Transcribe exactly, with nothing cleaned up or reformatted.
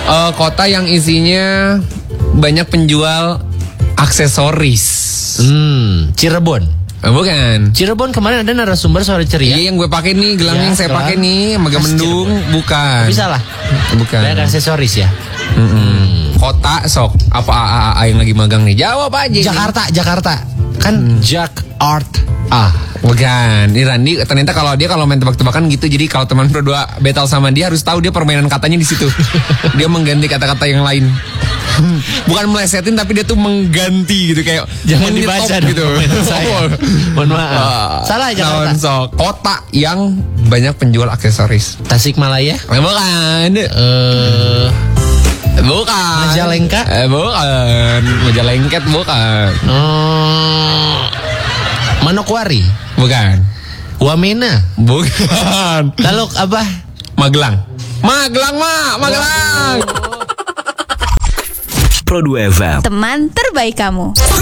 uh, kota yang isinya banyak penjual aksesoris. Hmm, Cirebon. Oh, bukan. Cirebon kemarin ada narasumber sore ceria. Iya yang gue pakai nih, gelang Ya, yang saya pakai nih, Megamendung, bukan. Bisa lah. Bukan. Banyak aksesoris ya. Mm-mm. Kota sok apa A A A yang lagi magang nih? Jawab aja. Jakarta, nih. Jakarta. Kan hmm. Jak Art Ah. Bukan. Ini Randi ternyata kalau dia kalau main tebak-tebakan gitu. Jadi kalau teman berdua battle sama dia harus tahu dia permainan katanya di situ. Dia mengganti kata-kata yang lain. Bukan melesetin tapi dia tuh mengganti gitu kayak jangan dibaca gitu. Saya. Mohon maaf. Uh, Salah Jakarta. So, kota yang banyak penjual aksesoris. Tasikmalaya? Eh, bukan. Eh uh, bukan. Majalengka? Eh bukan. Majalengket bukan. Hmm. Manokwari? Bukan. Wamena? Bukan. Lalu apa? Magelang. Magelang, Mak. Magelang. Pro dua F M. Teman terbaik kamu.